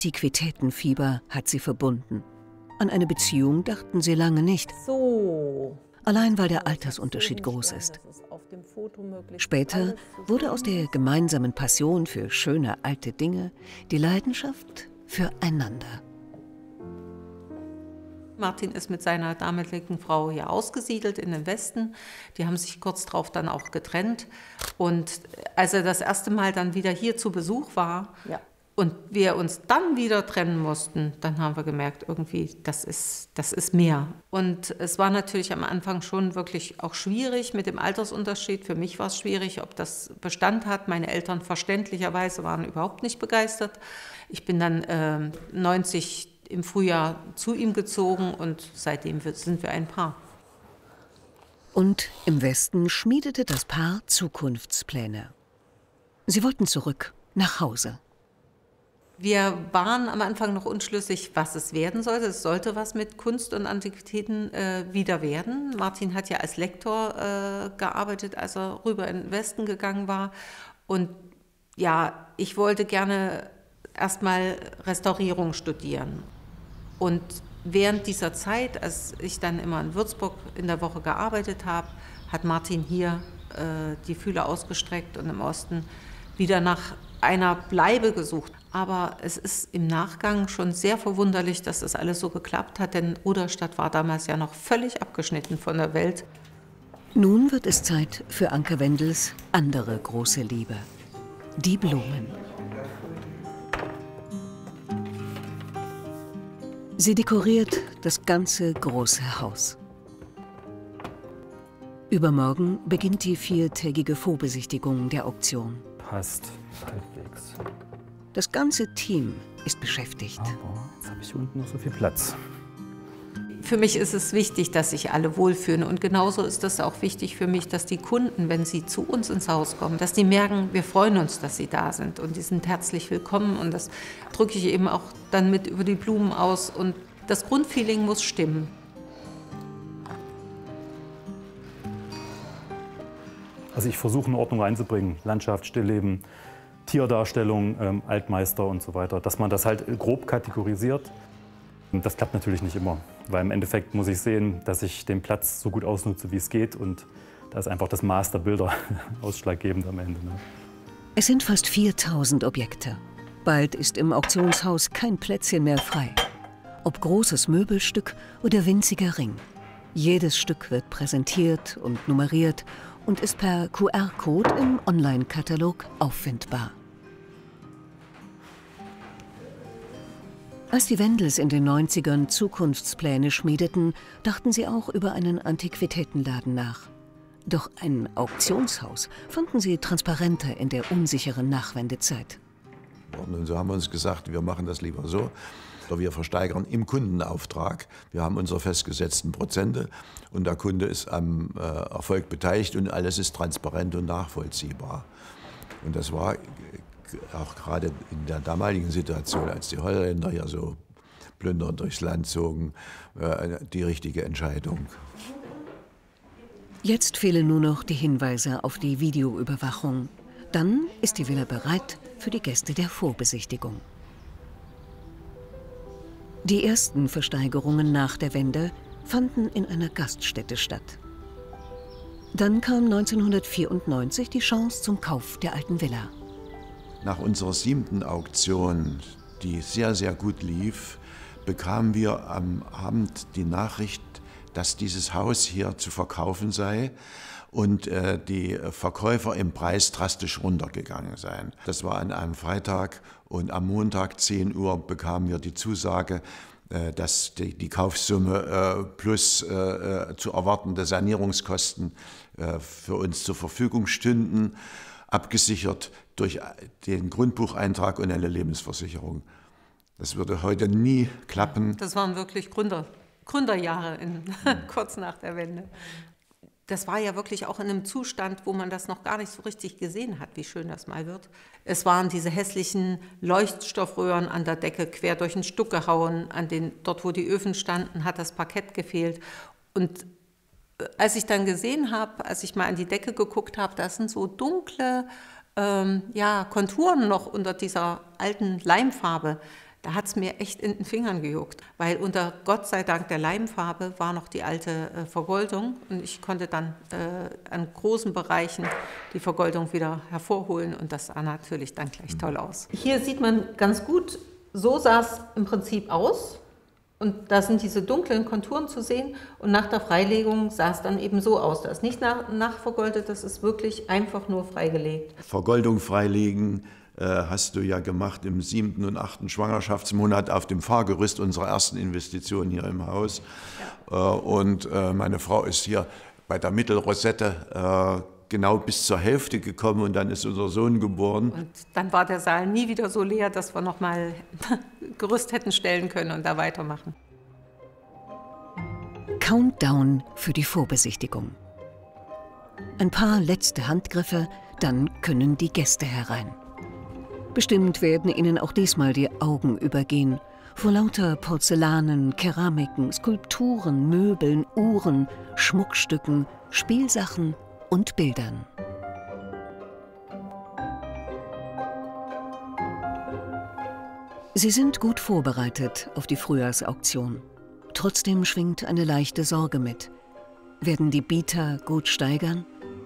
Antiquitätenfieber hat sie verbunden. An eine Beziehung dachten sie lange nicht. So. Allein weil der Altersunterschied groß ist. Später wurde aus der gemeinsamen Passion für schöne alte Dinge die Leidenschaft füreinander. Martin ist mit seiner damaligen Frau hier ausgesiedelt in den Westen. Die haben sich kurz darauf dann auch getrennt. Und als er das erste Mal dann wieder hier zu Besuch war, und wir uns dann wieder trennen mussten, dann haben wir gemerkt, irgendwie, das ist mehr. Und es war natürlich am Anfang schon wirklich auch schwierig mit dem Altersunterschied. Für mich war es schwierig, ob das Bestand hat. Meine Eltern verständlicherweise waren überhaupt nicht begeistert. Ich bin dann 90 im Frühjahr zu ihm gezogen und seitdem sind wir ein Paar. Und im Westen schmiedete das Paar Zukunftspläne. Sie wollten zurück nach Hause. Wir waren am Anfang noch unschlüssig, was es werden sollte. Es sollte was mit Kunst und Antiquitäten wieder werden. Martin hat ja als Lektor gearbeitet, als er rüber in den Westen gegangen war. Und ja, ich wollte gerne erstmal Restaurierung studieren. Und während dieser Zeit, als ich dann immer in Würzburg in der Woche gearbeitet habe, hat Martin hier die Fühler ausgestreckt und im Osten wieder nach einer Bleibe gesucht. Aber es ist im Nachgang schon sehr verwunderlich, dass das alles so geklappt hat, denn Rudolstadt war damals ja noch völlig abgeschnitten von der Welt. Nun wird es Zeit für Anke Wendels andere große Liebe: die Blumen. Sie dekoriert das ganze große Haus. Übermorgen beginnt die 4-tägige Vorbesichtigung der Auktion. Passt halbwegs. Das ganze Team ist beschäftigt. Aber jetzt habe ich unten noch so viel Platz. Für mich ist es wichtig, dass sich alle wohlfühlen. Und genauso ist es auch wichtig für mich, dass die Kunden, wenn sie zu uns ins Haus kommen, dass die merken, wir freuen uns, dass sie da sind. Und die sind herzlich willkommen. Und das drücke ich eben auch dann mit über die Blumen aus. Und das Grundfeeling muss stimmen. Also ich versuche eine Ordnung reinzubringen. Landschaft, Stillleben, Tierdarstellung, Altmeister und so weiter. Dass man das halt grob kategorisiert. Das klappt natürlich nicht immer, weil im Endeffekt muss ich sehen, dass ich den Platz so gut ausnutze, wie es geht. Und da ist einfach das Maß der Bilder ausschlaggebend am Ende. Ne? Es sind fast 4000 Objekte. Bald ist im Auktionshaus kein Plätzchen mehr frei. Ob großes Möbelstück oder winziger Ring. Jedes Stück wird präsentiert und nummeriert und ist per QR-Code im Online-Katalog auffindbar. Als die Wendels in den 90ern Zukunftspläne schmiedeten, dachten sie auch über einen Antiquitätenladen nach. Doch ein Auktionshaus fanden sie transparenter in der unsicheren Nachwendezeit. Und so haben wir uns gesagt, wir machen das lieber so. Wir versteigern im Kundenauftrag. Wir haben unsere festgesetzten Prozente und der Kunde ist am Erfolg beteiligt und alles ist transparent und nachvollziehbar. Und das war auch gerade in der damaligen Situation, als die Holländer ja so plündernd durchs Land zogen, die richtige Entscheidung. Jetzt fehlen nur noch die Hinweise auf die Videoüberwachung. Dann ist die Villa bereit für die Gäste der Vorbesichtigung. Die ersten Versteigerungen nach der Wende fanden in einer Gaststätte statt. Dann kam 1994 die Chance zum Kauf der alten Villa. Nach unserer 7. Auktion, die sehr, sehr gut lief, bekamen wir am Abend die Nachricht, dass dieses Haus hier zu verkaufen sei und die Verkäufer im Preis drastisch runtergegangen seien. Das war an einem Freitag und am Montag 10 Uhr bekamen wir die Zusage, dass die Kaufsumme plus zu erwartende Sanierungskosten für uns zur Verfügung stünden, abgesichert durch den Grundbucheintrag und eine Lebensversicherung. Das würde heute nie klappen. Das waren wirklich Gründerjahre kurz nach der Wende. Das war ja wirklich auch in einem Zustand, wo man das noch gar nicht so richtig gesehen hat, wie schön das mal wird. Es waren diese hässlichen Leuchtstoffröhren an der Decke quer durch den Stuck gehauen. Dort, wo die Öfen standen, hat das Parkett gefehlt. Und als ich dann gesehen habe, als ich mal an die Decke geguckt habe, da sind so dunkle Konturen noch unter dieser alten Leimfarbe. Da hat es mir echt in den Fingern gejuckt, weil unter Gott sei Dank der Leimfarbe war noch die alte Vergoldung und ich konnte dann an großen Bereichen die Vergoldung wieder hervorholen und das sah natürlich dann gleich toll aus. Hier sieht man ganz gut, so sah es im Prinzip aus. Und da sind diese dunklen Konturen zu sehen und nach der Freilegung sah es dann eben so aus. Das ist nicht nachvergoldet, das ist wirklich einfach nur freigelegt. Vergoldung freilegen hast du ja gemacht im 7. und 8. Schwangerschaftsmonat auf dem Fahrgerüst unserer ersten Investition hier im Haus. Ja. Und meine Frau ist hier bei der Mittelrosette genau bis zur Hälfte gekommen und dann ist unser Sohn geboren. Und dann war der Saal nie wieder so leer, dass wir noch mal Gerüst hätten stellen können und da weitermachen. Countdown für die Vorbesichtigung. Ein paar letzte Handgriffe, dann können die Gäste herein. Bestimmt werden ihnen auch diesmal die Augen übergehen. Vor lauter Porzellanen, Keramiken, Skulpturen, Möbeln, Uhren, Schmuckstücken, Spielsachen und Bildern. Sie sind gut vorbereitet auf die Frühjahrsauktion. Trotzdem schwingt eine leichte Sorge mit. Werden die Bieter gut steigern?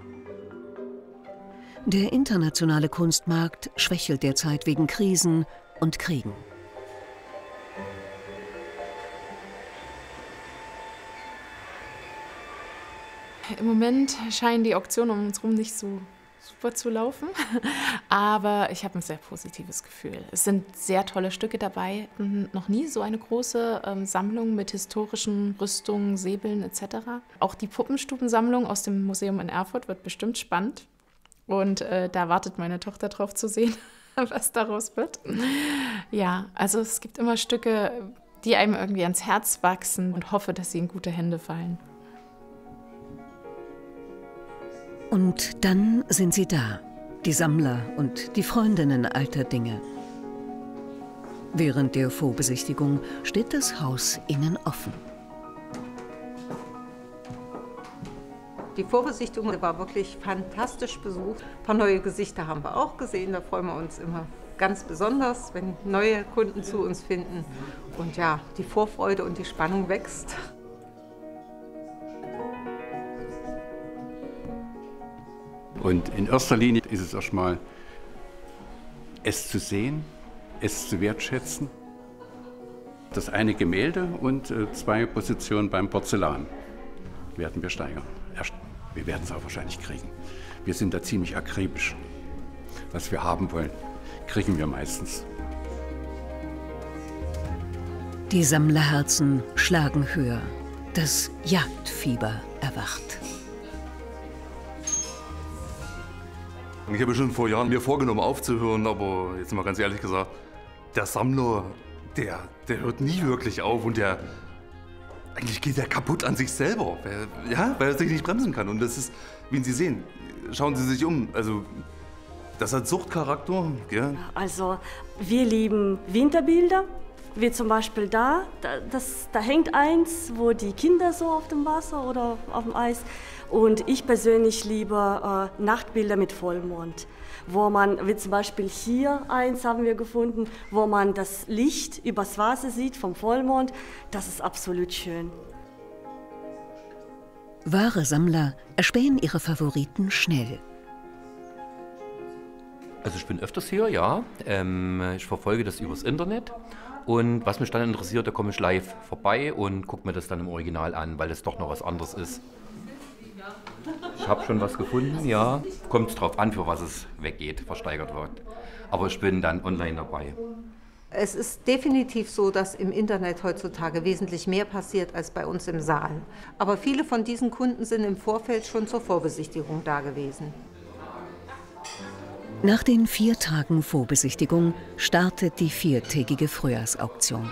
Der internationale Kunstmarkt schwächelt derzeit wegen Krisen und Kriegen. Im Moment scheinen die Auktionen um uns herum nicht so super zu laufen, aber ich habe ein sehr positives Gefühl. Es sind sehr tolle Stücke dabei, noch nie so eine große Sammlung mit historischen Rüstungen, Säbeln etc. Auch die Puppenstubensammlung aus dem Museum in Erfurt wird bestimmt spannend und da wartet meine Tochter drauf zu sehen, was daraus wird. Ja, also es gibt immer Stücke, die einem irgendwie ans Herz wachsen und hoffe, dass sie in gute Hände fallen. Und dann sind sie da, die Sammler und die Freundinnen alter Dinge. Während der Vorbesichtigung steht das Haus ihnen offen. Die Vorbesichtigung war wirklich fantastisch besucht. Ein paar neue Gesichter haben wir auch gesehen, da freuen wir uns immer ganz besonders, wenn neue Kunden zu uns finden. Und ja, die Vorfreude und die Spannung wächst. Und in erster Linie ist es erstmal, es zu sehen, es zu wertschätzen. Das eine Gemälde und 2 Positionen beim Porzellan werden wir steigern. Wir werden es auch wahrscheinlich kriegen. Wir sind da ziemlich akribisch. Was wir haben wollen, kriegen wir meistens. Die Sammlerherzen schlagen höher. Das Jagdfieber erwacht. Ich habe schon vor Jahren mir vorgenommen aufzuhören, aber jetzt mal ganz ehrlich gesagt, der Sammler, der hört nie wirklich auf und eigentlich geht der kaputt an sich selber, weil er sich nicht bremsen kann. Und das ist, wie Sie sehen, schauen Sie sich um, also das hat Suchtcharakter. Gell? Also wir lieben Winterbilder, wie zum Beispiel da hängt eins, wo die Kinder so auf dem Wasser oder auf dem Eis. Und ich persönlich liebe Nachtbilder mit Vollmond, wo man, wie zum Beispiel hier eins haben wir gefunden, wo man das Licht übers Wasser sieht vom Vollmond. Das ist absolut schön. Wahre Sammler erspähen ihre Favoriten schnell. Also ich bin öfters hier, ja. Ich verfolge das übers Internet. Und was mich dann interessiert, da komme ich live vorbei und gucke mir das dann im Original an, weil es doch noch was anderes ist. Ich habe schon was gefunden, ja. Kommt drauf an, für was es weggeht, versteigert wird. Aber ich bin dann online dabei. Es ist definitiv so, dass im Internet heutzutage wesentlich mehr passiert als bei uns im Saal. Aber viele von diesen Kunden sind im Vorfeld schon zur Vorbesichtigung da gewesen. Nach den 4 Tagen Vorbesichtigung startet die 4-tägige Frühjahrsauktion.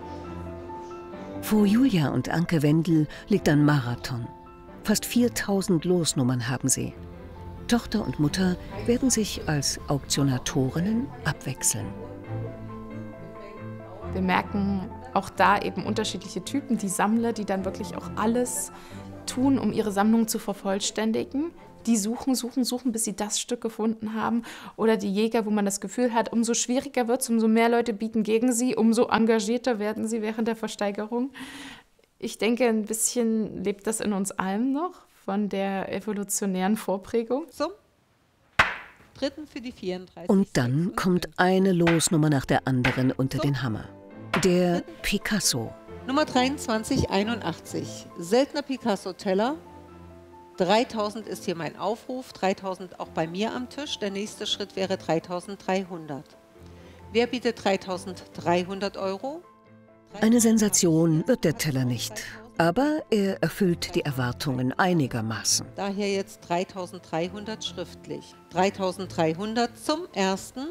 Vor Julia und Anke Wendel liegt ein Marathon. Fast 4000 Losnummern haben sie. Tochter und Mutter werden sich als Auktionatorinnen abwechseln. Wir merken auch da eben unterschiedliche Typen, die Sammler, die dann wirklich auch alles tun, um ihre Sammlung zu vervollständigen. Die suchen, bis sie das Stück gefunden haben. Oder die Jäger, wo man das Gefühl hat, umso schwieriger wird es, umso mehr Leute bieten gegen sie, umso engagierter werden sie während der Versteigerung. Ich denke, ein bisschen lebt das in uns allen noch von der evolutionären Vorprägung. Zum dritten für die 34. Und dann kommt eine Losnummer nach der anderen unter den Hammer. Der Picasso. Nummer 2381. Seltener Picasso-Teller. 3000 ist hier mein Aufruf, 3000 auch bei mir am Tisch. Der nächste Schritt wäre 3300. Wer bietet 3300 Euro? Eine Sensation wird der Teller nicht, aber er erfüllt die Erwartungen einigermaßen. Daher jetzt 3300 schriftlich. 3300 zum ersten,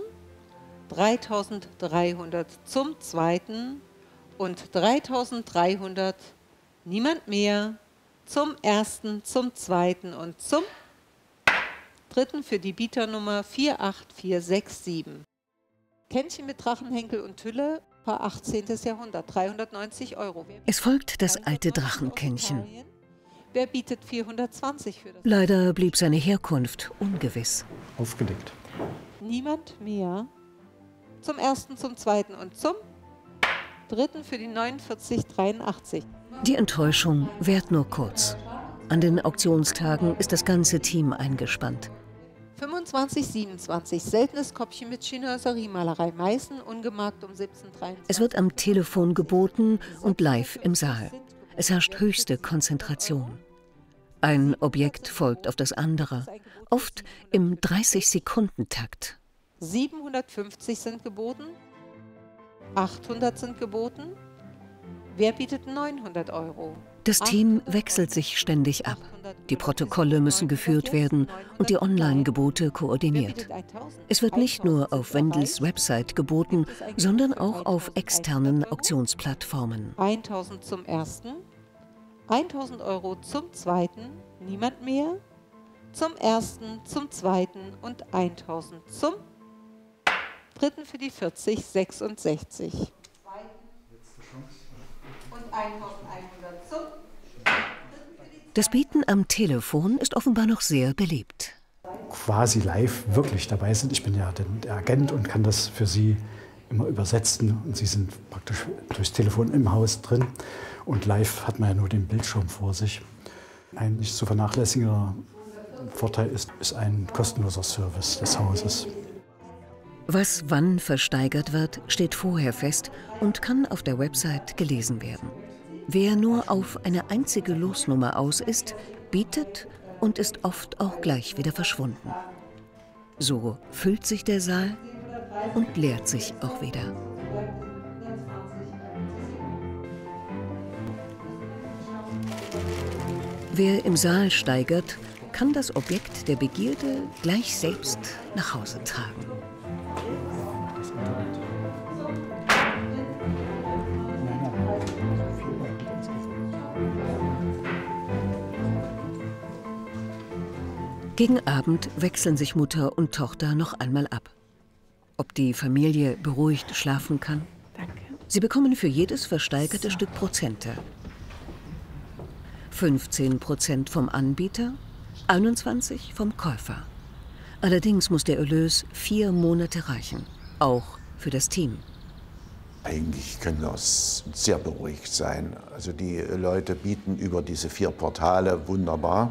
3300 zum zweiten und 3300, niemand mehr, zum ersten, zum zweiten und zum dritten für die Bieternummer 48467. Kännchen mit Drachenhenkel und Tülle, 18. Jahrhundert, 390 Euro. Es folgt das alte Drachenkännchen. Wer bietet 420 für das? Leider blieb seine Herkunft ungewiss. Aufgedeckt. Niemand mehr. Zum ersten, zum zweiten und zum dritten für die 49,83. Die Enttäuschung währt nur kurz. An den Auktionstagen ist das ganze Team eingespannt. 25,27. Seltenes Kopfchen mit Chinoiserie-Malerei. Meißen, ungemarkt um 17,23. Es wird am Telefon geboten und live im Saal. Es herrscht höchste Konzentration. Ein Objekt folgt auf das andere, oft im 30-Sekunden-Takt. 750 sind geboten, 800 sind geboten. Wer bietet 900 Euro? Das Team wechselt sich ständig ab. Die Protokolle müssen geführt werden und die Online-Gebote koordiniert. Es wird nicht nur auf Wendels Website geboten, sondern auch auf externen Auktionsplattformen. 1000 zum ersten, 1000 Euro zum zweiten, niemand mehr, zum ersten, zum zweiten und 1000 zum dritten für die 40,66. Und 1100 zum. Das Bieten am Telefon ist offenbar noch sehr beliebt. Quasi live wirklich dabei sind. Ich bin ja der Agent und kann das für Sie immer übersetzen. Und Sie sind praktisch durchs Telefon im Haus drin. Und live hat man ja nur den Bildschirm vor sich. Ein nicht zu vernachlässigender Vorteil ist ein kostenloser Service des Hauses. Was wann versteigert wird, steht vorher fest und kann auf der Website gelesen werden. Wer nur auf eine einzige Losnummer aus ist, bietet und ist oft auch gleich wieder verschwunden. So füllt sich der Saal und leert sich auch wieder. Wer im Saal steigert, kann das Objekt der Begierde gleich selbst nach Hause tragen. Gegen Abend wechseln sich Mutter und Tochter noch einmal ab. Ob die Familie beruhigt schlafen kann? Danke. Sie bekommen für jedes versteigerte Stück Prozente. 15% vom Anbieter, 21% vom Käufer. Allerdings muss der Erlös 4 Monate reichen, auch für das Team. Eigentlich können wir sehr beruhigt sein. Also die Leute bieten über diese 4 Portale wunderbar.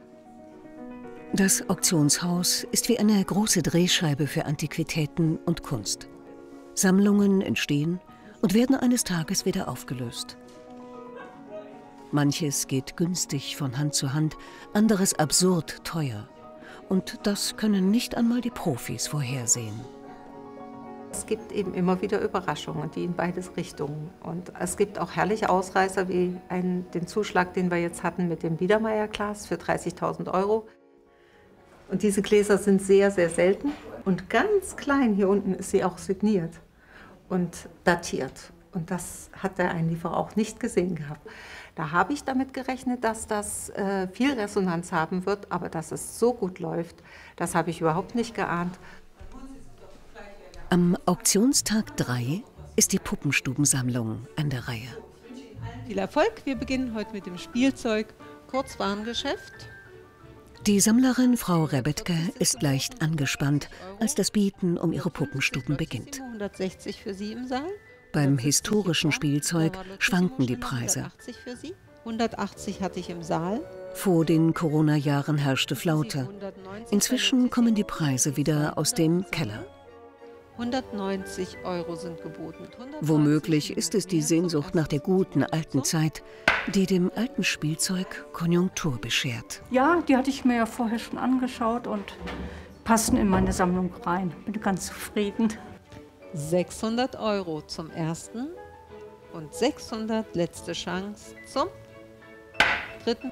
Das Auktionshaus ist wie eine große Drehscheibe für Antiquitäten und Kunst. Sammlungen entstehen und werden eines Tages wieder aufgelöst. Manches geht günstig von Hand zu Hand, anderes absurd teuer. Und das können nicht einmal die Profis vorhersehen. Es gibt eben immer wieder Überraschungen, die in beide Richtungen. Und es gibt auch herrliche Ausreißer, wie den Zuschlag, den wir jetzt hatten mit dem Biedermeier-Glas für 30.000 Euro. Und diese Gläser sind sehr, sehr selten. Und ganz klein hier unten ist sie auch signiert und datiert. Und das hat der Einlieferer auch nicht gesehen gehabt. Da habe ich damit gerechnet, dass das viel Resonanz haben wird, aber dass es so gut läuft, das habe ich überhaupt nicht geahnt. Am Auktionstag 3 ist die Puppenstubensammlung an der Reihe. Viel Erfolg. Wir beginnen heute mit dem Spielzeug Kurzwarengeschäft. Die Sammlerin Frau Rebetke ist leicht angespannt, als das Bieten um ihre Puppenstuben beginnt. 160 für Sie im Saal. Beim historischen Spielzeug schwanken die Preise. 180 hatte ich im Saal. Vor den Corona-Jahren herrschte Flaute. Inzwischen kommen die Preise wieder aus dem Keller. 190 € sind geboten. Womöglich ist es die Sehnsucht nach der guten alten Zeit, die dem alten Spielzeug Konjunktur beschert. Ja, die hatte ich mir ja vorher schon angeschaut und passen in meine Sammlung rein. Bin ganz zufrieden. 600 € zum ersten und 600 letzte Chance zum dritten.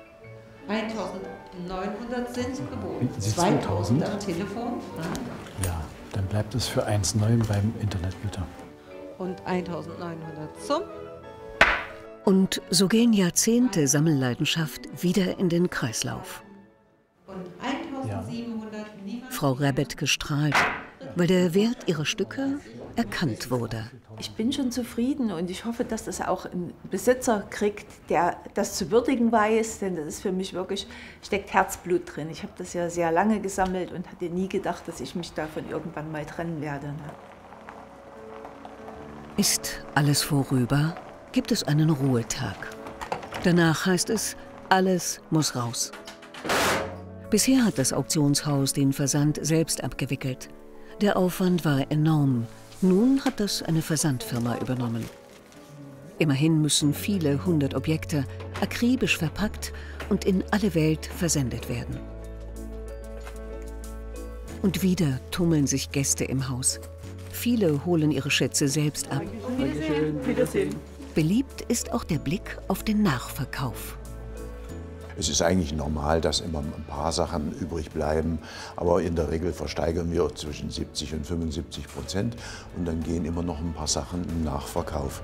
1900 sind geboten. 2000 am Telefon. Ja, dann bleibt es für 1,9 beim Internetmieter. Und 1900 zum. Und so gehen Jahrzehnte Sammelleidenschaft wieder in den Kreislauf. Und 1700. Frau Rebetke strahlt, weil der Wert ihrer Stücke erkannt wurde. Ich bin schon zufrieden und ich hoffe, dass das auch ein Besitzer kriegt, der das zu würdigen weiß, denn das ist für mich wirklich, steckt Herzblut drin. Ich habe das ja sehr lange gesammelt und hatte nie gedacht, dass ich mich davon irgendwann mal trennen werde. Ist alles vorüber, gibt es einen Ruhetag. Danach heißt es, alles muss raus. Bisher hat das Auktionshaus den Versand selbst abgewickelt. Der Aufwand war enorm. Nun hat das eine Versandfirma übernommen. Immerhin müssen viele 100 Objekte akribisch verpackt und in alle Welt versendet werden. Und wieder tummeln sich Gäste im Haus. Viele holen ihre Schätze selbst ab. Wiedersehen. Beliebt ist auch der Blick auf den Nachverkauf. Es ist eigentlich normal, dass immer ein paar Sachen übrig bleiben, aber in der Regel versteigern wir zwischen 70 und 75% und dann gehen immer noch ein paar Sachen im Nachverkauf.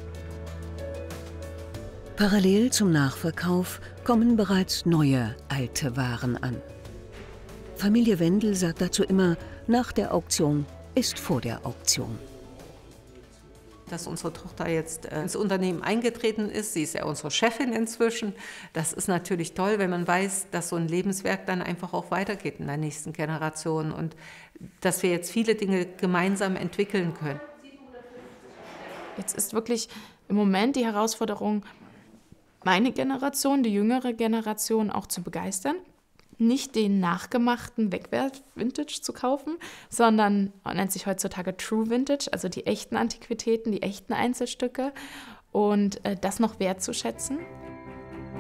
Parallel zum Nachverkauf kommen bereits neue, alte Waren an. Familie Wendel sagt dazu immer, nach der Auktion ist vor der Auktion. Dass unsere Tochter jetzt ins Unternehmen eingetreten ist. Sie ist ja unsere Chefin inzwischen. Das ist natürlich toll, wenn man weiß, dass so ein Lebenswerk dann einfach auch weitergeht in der nächsten Generation und dass wir jetzt viele Dinge gemeinsam entwickeln können. Jetzt ist wirklich im Moment die Herausforderung, meine Generation, die jüngere Generation auch zu begeistern. Nicht den nachgemachten Wegwerf-Vintage zu kaufen, sondern nennt sich heutzutage True Vintage, also die echten Antiquitäten, die echten Einzelstücke und das noch wertzuschätzen.